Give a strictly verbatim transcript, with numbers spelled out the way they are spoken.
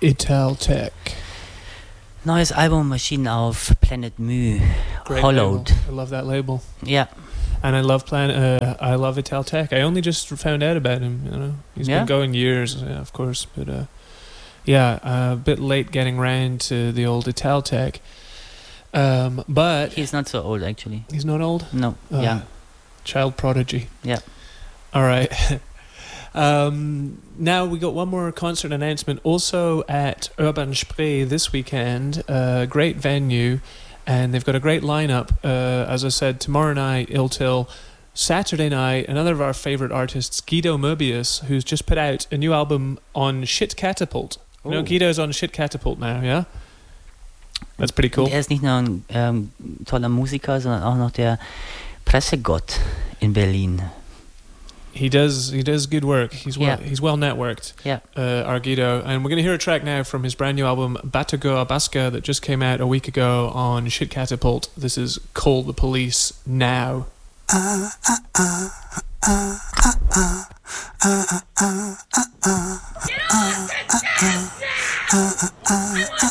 Italtech. Neues Album erschienen auf Planet Mu. Great Hollowed. label. I love that label. Yeah. And I love Plan. Uh, I love Italtech. I only just found out about him. You know, he's Yeah? been going years, yeah, of course, but uh, yeah, uh, a bit late getting round to the old Italtech. Um, but He's not so old, actually. he's not old. No. Uh, Yeah. Child prodigy. Yeah. All right. um, now we got one more concert announcement. Also at Urban Spree this weekend. Uh, great venue. And they've got a great lineup. Uh, as I said, tomorrow night, Ill Till. Saturday night, another of our favourite artists, Guido Moebius, who's just put out a new album on Shit Catapult. You know, Oh. Guido's on Shit Catapult now, yeah? That's pretty cool. Und er ist nicht nur ein ähm, toller Musiker, sondern auch noch der Pressegott in Berlin. He does he does good work. He's well Yeah. he's well networked. Yeah. Uh, our Guido. And we're going to hear a track now from his brand new album Batago Abasca that just came out a week ago on Shit Catapult. This is Call the Police Now. Ah, ah, ah, ah, ah, ah, ah, ah, ah, ah, ah, ah, ah, ah, ah,